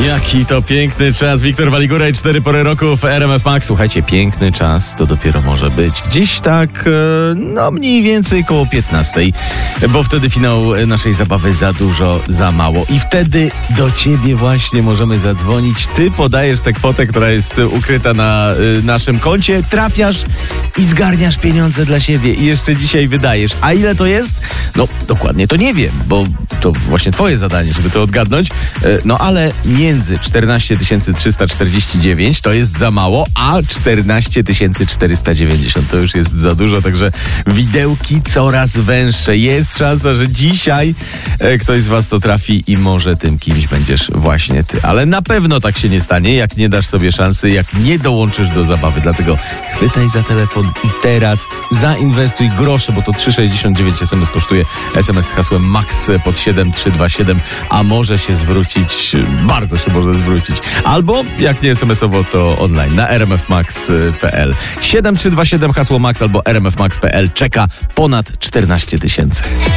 Jaki to piękny czas. Wiktor Waligura i 4 pory roku w RMF Max. Słuchajcie, piękny czas to dopiero może być gdzieś tak, mniej więcej koło 15, bo wtedy finał naszej zabawy Za dużo, za mało. I wtedy do ciebie właśnie możemy zadzwonić. Ty podajesz tę kwotę, która jest ukryta na naszym koncie, trafiasz i zgarniasz pieniądze dla siebie i jeszcze dzisiaj wydajesz. A ile to jest? No, dokładnie to nie wiem, bo to właśnie twoje zadanie, żeby to odgadnąć. No ale między 14 349 to jest za mało, a 14 490 to już jest za dużo, także widełki coraz węższe. Jest szansa, że dzisiaj ktoś z was to trafi i może tym kimś będziesz właśnie ty. Ale na pewno tak się nie stanie, jak nie dasz sobie szansy, jak nie dołączysz do zabawy. Dlatego chwytaj za telefon i teraz zainwestuj grosze, bo to 3,69 SMS kosztuje. SMS z hasłem MAX pod 7327, a może się zwrócić, bardzo się może zwrócić. Albo jak nie SMS-owo, to online na rmfmax.pl. 7327 hasło MAX albo rmfmax.pl. Czeka ponad 14 000.